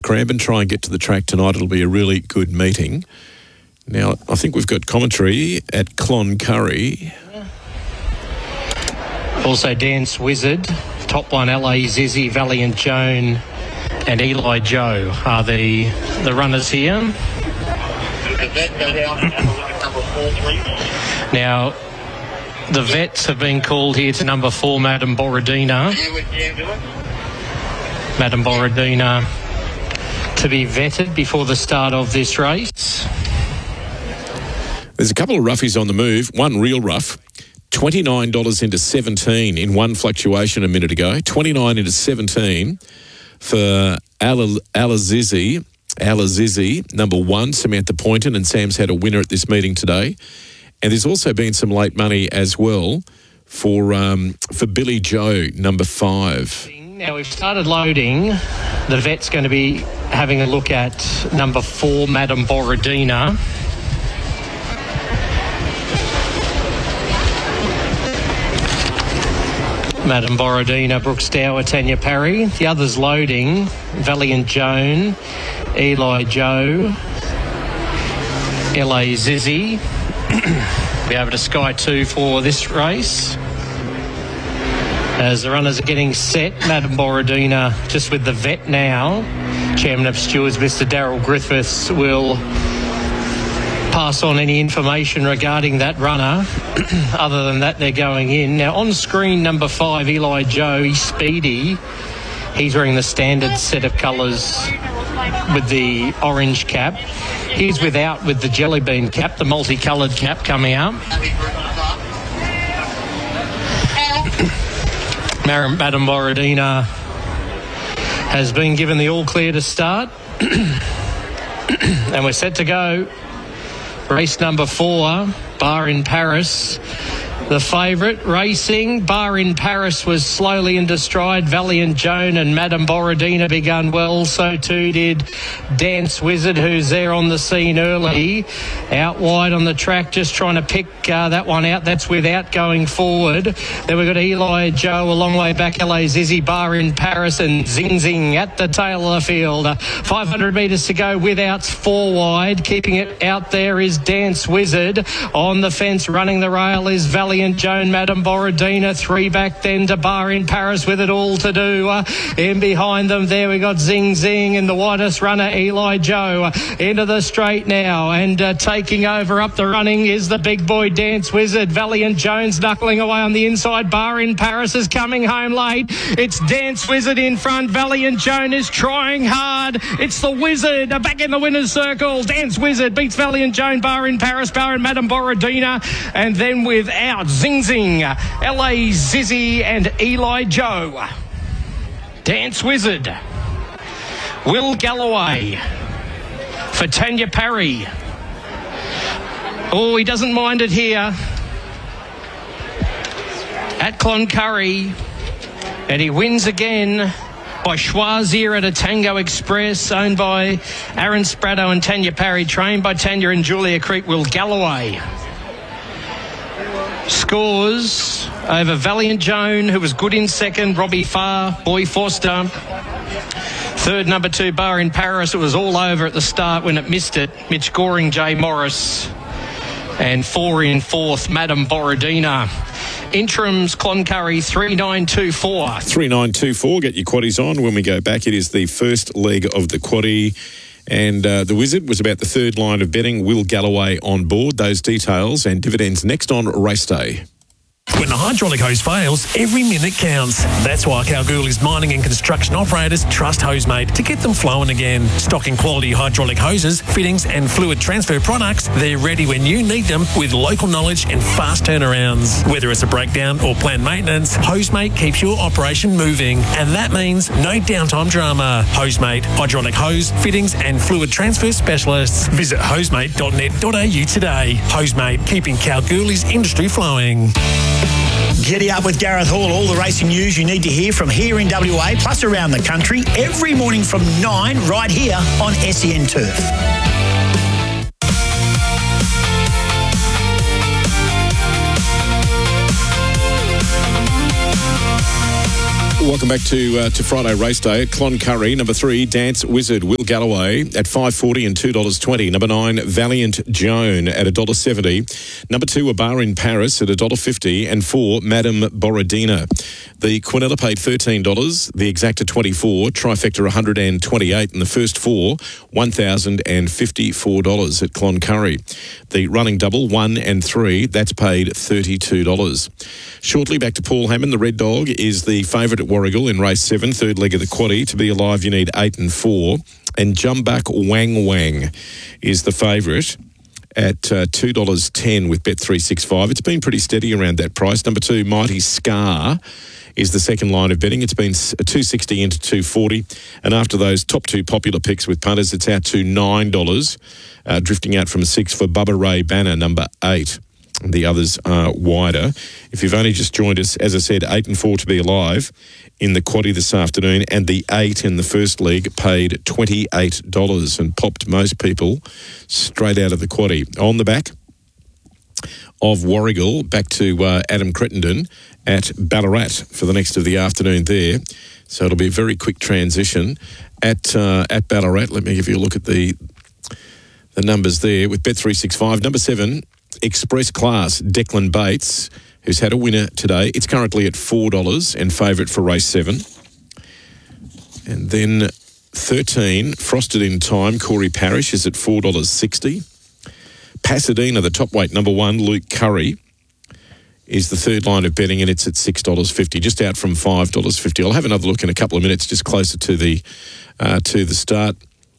Cranbourne try and get to the track tonight. It'll be a really good meeting. Now, I think we've got commentary at Cloncurry. Also, Dance Wizard, top one, LA Zizzy, Valiant Joan and Eli Joe are the runners here. Now, the vets have been called here to number 4, Madam Borodina. Madam Borodina to be vetted before the start of this race. There's a couple of roughies on the move. One real rough, $29 into 17 in one fluctuation a minute ago. 29 into 17 for Alazizi, number 1, Samantha Poynton, and Sam's had a winner at this meeting today. And there's also been some late money as well for Billy Joe, number 5. Now we've started loading. The vet's going to be having a look at number 4, Madam Borodina. Madam Borodina, Brooks Dower, Tanya Parry. The others loading, Valiant Joan, Eli Joe, LA Zizzy. Be over to Sky 2 for this race. As the runners are getting set, Madam Borodina just with the vet now. Chairman of Stewards, Mr. Daryl Griffiths, will pass on any information regarding that runner. Other than that, they're going in. Now, on screen, number 5, Eli Joe, he's speedy. He's wearing the standard set of colours with the orange cap. He's without with the jelly bean cap, the multicoloured cap coming out. Madam Borodina has been given the all clear to start. And we're set to go. Race number 4, Bar in Paris. The favourite racing, Bar in Paris, was slowly into stride. Valiant Joan and Madam Borodina begun well. So too did Dance Wizard, who's there on the scene early. Out wide on the track, just trying to pick that one out. That's without going forward. Then we've got Eli Joe a long way back. LA Zizzy, Bar in Paris, and Zing Zing at the tail of the field. 500 metres to go without 4 wide. Keeping it out there is Dance Wizard. On the fence, running the rail is Valiant Joan, Madam Borodina. 3 back then to Bar in Paris with it all to do. In behind them there we got Zing Zing and the widest runner Eli Joe. Into the straight now and taking over up the running is the big boy Dance Wizard. Valiant Jones knuckling away on the inside. Bar in Paris is coming home late. It's Dance Wizard in front. Valiant Joan is trying hard. It's the Wizard back in the winner's circle. Dance Wizard beats Valiant Joan, Bar in Paris, Bar in Madam Borodina, and then without Zing Zing, LA Zizzy and Eli Joe. Dance Wizard, Will Galloway for Tanya Parry. Oh, he doesn't mind it here at Cloncurry, and he wins again by Schwazier at a Tango Express, owned by Aaron Spratto and Tanya Parry, trained by Tanya and Julia Creek. Will Galloway scores over Valiant Joan, who was good in second. Robbie Farr, Boy Forster. Third, number 2, Bar in Paris. It was all over at the start when it missed it. Mitch Goring, Jay Morris. And 4 in fourth, Madam Borodina. Interims, Cloncurry, 3924. 3924, get your quaddies on. When we go back, it is the first leg of the quaddie. And the Wizard was about the third line of betting. Will Galloway on board. Those details and dividends next on Race Day. When the hydraulic hose fails, every minute counts. That's why Kalgoorlie's mining and construction operators trust Hosemate to get them flowing again. Stocking quality hydraulic hoses, fittings and fluid transfer products, they're ready when you need them with local knowledge and fast turnarounds. Whether it's a breakdown or planned maintenance, Hosemate keeps your operation moving. And that means no downtime drama. Hosemate, hydraulic hose, fittings and fluid transfer specialists. Visit hosemate.net.au today. Hosemate, keeping Kalgoorlie's industry flowing. Giddy up with Gareth Hall. All the racing news you need to hear from here in WA, plus around the country, every morning from 9 right here on SEN Turf. Welcome back to Friday Race Day at Cloncurry. Number 3, Dance Wizard, Will Galloway at $5.40 and $2.20. Number 9, Valiant Joan at $1.70. Number 2, A Bar in Paris at $1.50. And 4, Madame Borodina. The Quinella paid $13, the Exacta $24, Trifecta $128, and the first 4, $1,054 at Cloncurry. The running double, 1 and 3, that's paid $32. Shortly back to Paul Hammond. The Red Dog is the favourite at Warragul in race 7, third leg of the quaddie. To be alive, you need 8 and 4. And Jumbuk Wang Wang is the favourite at $2.10 with Bet365. It's been pretty steady around that price. Number 2, Mighty Scar is the second line of betting. It's been $2.60 into $2.40. And after those top 2 popular picks with punters, it's out to $9, drifting out from 6 for Bubba Ray Banner, number 8. The others are wider. If you've only just joined us, as I said, 8 and 4 to be alive in the quaddie this afternoon, and the 8 in the first leg paid $28 and popped most people straight out of the quaddie. On the back of Warragul, back to Adam Crittenden at Ballarat for the next of the afternoon there. So it'll be a very quick transition at Ballarat. Let me give you a look at the numbers there with Bet365. Number 7, Express Class, Declan Bates, who's had a winner today. It's currently at $4 and favourite for race 7. And then 13, Frosted in Time, Corey Parrish is at $4.60. Pasadena, the top weight, number 1, Luke Curry, is the third line of betting, and it's at $6.50, just out from $5.50. I'll have another look in a couple of minutes, just closer to the start.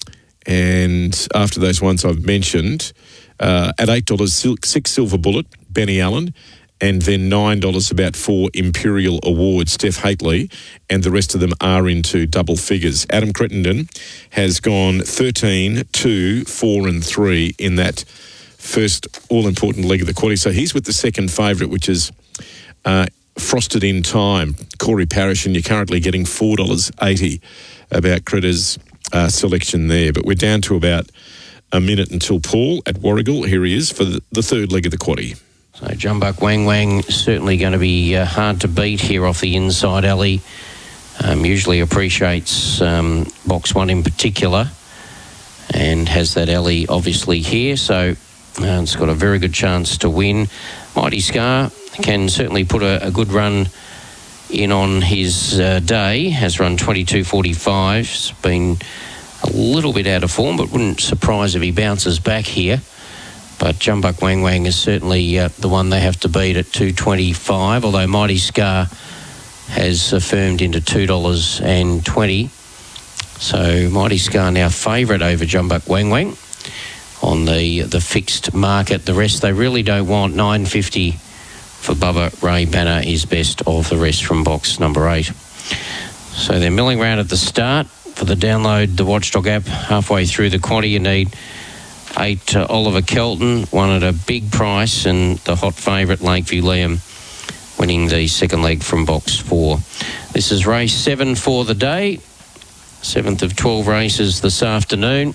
And after those ones I've mentioned, at $8, 6 Silver Bullet, Benny Allen, and then $9 about 4 Imperial Award, Steph Haitley, and the rest of them are into double figures. Adam Crittenden has gone 13, 2, 4 and 3 in that first all-important leg of the quaddie. So he's with the second favourite, which is Frosted in Time, Corey Parrish, and you're currently getting $4.80 about Critter's selection there. But we're down to about a minute until Paul at Warragul. Here he is for the third leg of the quaddie. So Jumbuk Wang Wang certainly going to be hard to beat here off the inside alley. Usually appreciates box 1 in particular, and has that alley obviously here. So it's got a very good chance to win. Mighty Scar can certainly put a good run in on his day. Has run 22.45. It's been a little bit out of form, but wouldn't surprise if he bounces back here. But Jumbuk Wang Wang is certainly the one they have to beat at $2.25, although Mighty Scar has firmed into $2.20. So Mighty Scar now favourite over Jumbuk Wang Wang on the fixed market. The rest they really don't want. $9.50 for Bubba Ray Banner is best of the rest from box number 8. So they're milling around at the start. For the download the Watchdog app, halfway through the quaddie, you need 8 Oliver Kelton, won at a big price, and the hot favourite Lakeview Liam winning the second leg from box 4. This is race 7 for the day, 7th of 12 races this afternoon.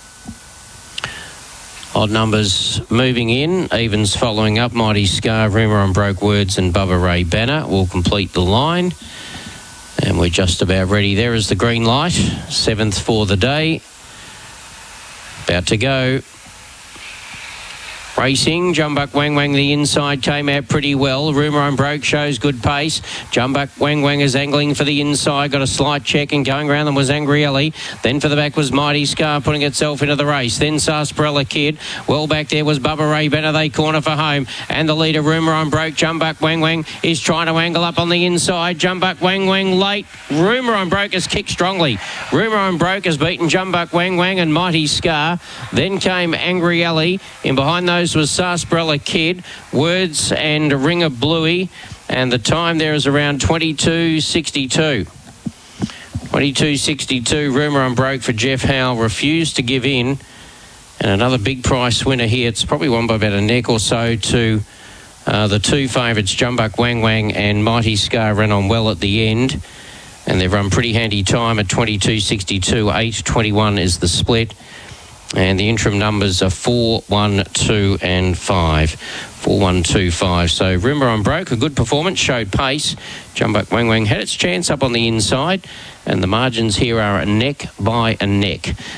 Odd numbers moving in, evens following up. Mighty Scar, Rumour on Broke Words and Bubba Ray Banner will complete the line. And we're just about ready. There is the green light. 7th for the day. About to go. Racing, Jumbuk Wang Wang, the inside came out pretty well. Rumour on Broke shows good pace. Jumbuk Wang Wang is angling for the inside, got a slight check, and going around them was Angrielli. Then for the back was Mighty Scar putting itself into the race. Then Sarsaparilla Kid. Well back there was Bubba Ray Banner. They corner for home. And the leader, Rumour on Broke. Jumbuk Wang Wang is trying to angle up on the inside. Jumbuk Wang Wang late. Rumour on Broke has kicked strongly. Rumour on Broke has beaten Jumbuk Wang Wang and Mighty Scar. Then came Angrielli. In behind those was Sarsaparilla Kid, Words and Ring of Bluey, and the time there is around 22.62. 22.62, Rumour on Broke for Jeff Howe, refused to give in, and another big price winner here. It's probably won by about a neck or so to the 2 favourites, Jumbuk Wang Wang and Mighty Scar, ran on well at the end, and they've run pretty handy time at 22.62. 8.21 is the split. And the interim numbers are 4, 1, 2 and 5. 4125. So Rimmer on Broke, a good performance, showed pace. Jumbuck Wang Wang had its chance up on the inside, and the margins here are neck by a neck.